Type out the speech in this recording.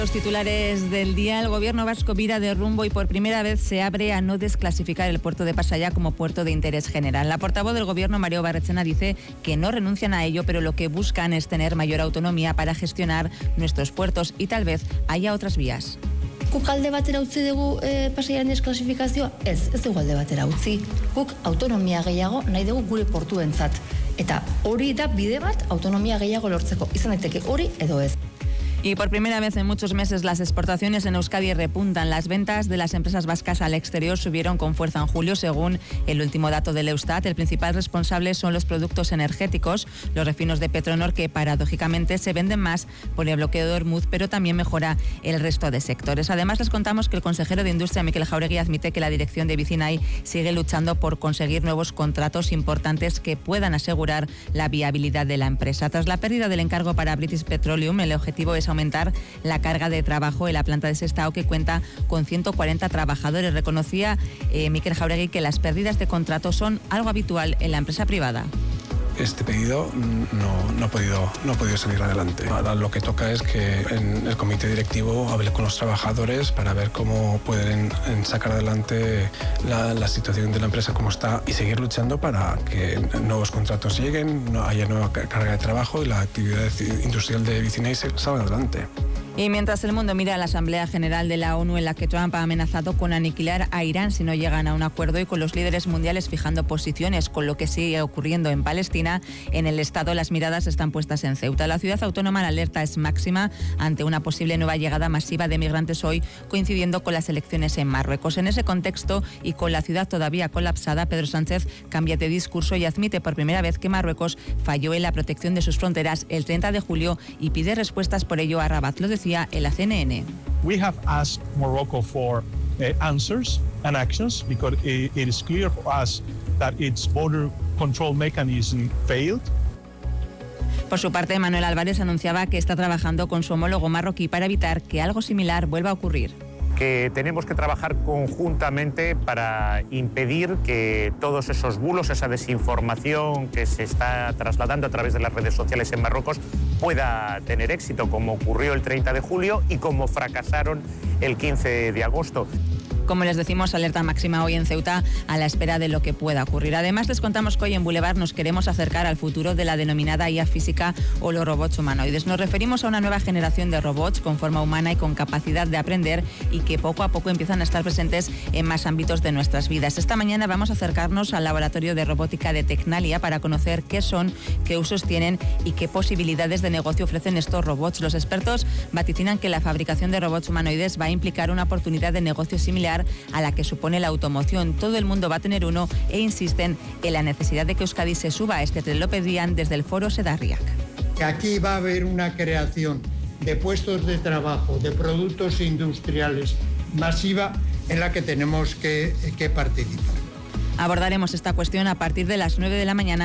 Los titulares del día: el gobierno vasco vira de rumbo y por primera vez se abre a no desclasificar el puerto de Pasaia como puerto de interés general. La portavoz del gobierno, Mario Barretxena, dice que no renuncian a ello, pero lo que buscan es tener mayor autonomía para gestionar nuestros puertos y tal vez haya otras vías. Guk alde batera utzi dugu Pasaiaren desklasifikazioa? Ez dugu alde batera utzi. Guk autonomia gehiago nahi dugu gure portuentzat. Eta hori da bide bat autonomia gehiago lortzeko. Izan daiteke hori edo ez. Y por primera vez en muchos meses las exportaciones en Euskadi repuntan. Las ventas de las empresas vascas al exterior subieron con fuerza en julio, según el último dato del Eustat. El principal responsable son los productos energéticos, los refinos de Petronor, que paradójicamente se venden más por el bloqueo de Hormuz, pero también mejora el resto de sectores. Además, les contamos que el consejero de Industria, Mikel Jauregui, admite que la dirección de Vicinay sigue luchando por conseguir nuevos contratos importantes que puedan asegurar la viabilidad de la empresa. Tras la pérdida del encargo para British Petroleum, el objetivo es aumentar la carga de trabajo en la planta de Sestao, que cuenta con 140 trabajadores. Reconocía Mikel Jauregui que las pérdidas de contrato son algo habitual en la empresa privada. Este pedido no ha podido salir adelante. Ahora lo que toca es que en el comité directivo hable con los trabajadores para ver cómo pueden sacar adelante la situación de la empresa como está y seguir luchando para que nuevos contratos lleguen, haya nueva carga de trabajo y la actividad industrial de Vicinay salga adelante. Y mientras el mundo mira a la Asamblea General de la ONU, en la que Trump ha amenazado con aniquilar a Irán si no llegan a un acuerdo, y con los líderes mundiales fijando posiciones con lo que sigue ocurriendo en Palestina, en el Estado las miradas están puestas en Ceuta. La ciudad autónoma, la alerta es máxima ante una posible nueva llegada masiva de migrantes hoy, coincidiendo con las elecciones en Marruecos. En ese contexto y con la ciudad todavía colapsada, Pedro Sánchez cambia de discurso y admite por primera vez que Marruecos falló en la protección de sus fronteras el 30 de julio y pide respuestas por ello a Rabat. Lo decía en la CNN. We have asked Morocco for answers and actions because it is clear for us that its border control mechanism failed. Por su parte, Manuel Álvarez anunciaba que está trabajando con su homólogo marroquí para evitar que algo similar vuelva a ocurrir. Que tenemos que trabajar conjuntamente para impedir que todos esos bulos, esa desinformación que se está trasladando a través de las redes sociales en Marruecos pueda tener éxito, como ocurrió el 30 de julio y como fracasaron el 15 de agosto. Como les decimos, alerta máxima hoy en Ceuta a la espera de lo que pueda ocurrir. Además, les contamos que hoy en Boulevard nos queremos acercar al futuro de la denominada IA física o los robots humanoides. Nos referimos a una nueva generación de robots con forma humana y con capacidad de aprender y que poco a poco empiezan a estar presentes en más ámbitos de nuestras vidas. Esta mañana vamos a acercarnos al laboratorio de robótica de Tecnalia para conocer qué son, qué usos tienen y qué posibilidades de negocio ofrecen estos robots. Los expertos vaticinan que la fabricación de robots humanoides va a implicar una oportunidad de negocio similar a la que supone la automoción. Todo el mundo va a tener uno e insisten en la necesidad de que Euskadi se suba a este tren. Lo pedían desde el foro Sedarriac. Aquí va a haber una creación de puestos de trabajo, de productos industriales masiva en la que tenemos que participar. Abordaremos esta cuestión a partir de las 9 de la mañana